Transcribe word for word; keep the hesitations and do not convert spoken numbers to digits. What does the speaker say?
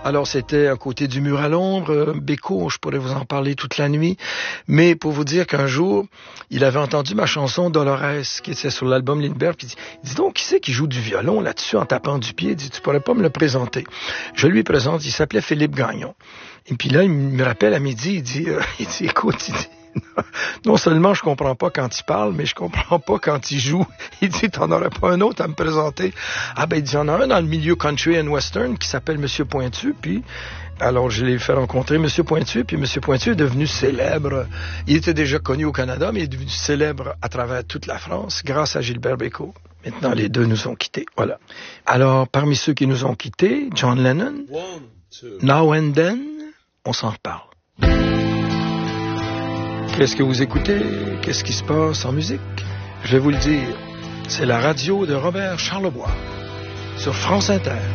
Alors, c'était à côté du mur à l'ombre, Béco, je pourrais vous en parler toute la nuit. Mais pour vous dire qu'un jour, il avait entendu ma chanson Dolores, qui était sur l'album Lindbergh, puis il dit, il dit donc, qui c'est qui joue du violon là-dessus en tapant du pied? Il dit, tu pourrais pas me le présenter? Je lui présente, il s'appelait Philippe Gagnon. Et puis là, il me rappelle à midi, il dit, euh, il dit écoute, il dit, non seulement je comprends pas quand il parle, mais je comprends pas quand il joue. Il dit, t'en aurais pas un autre à me présenter? Ah ben, il dit, il y en a un dans le milieu country and western qui s'appelle Monsieur Pointu, puis alors je l'ai fait rencontrer Monsieur Pointu, puis Monsieur Pointu est devenu célèbre. Il était déjà connu au Canada, mais il est devenu célèbre à travers toute la France grâce à Gilbert Bécaud. Maintenant, les deux nous ont quittés, voilà. Alors, parmi ceux qui nous ont quittés, John Lennon, One, two. Now and Then, on s'en reparle. Qu'est-ce que vous écoutez? Qu'est-ce qui se passe en musique? Je vais vous le dire. C'est la radio de Robert Charlebois sur France Inter.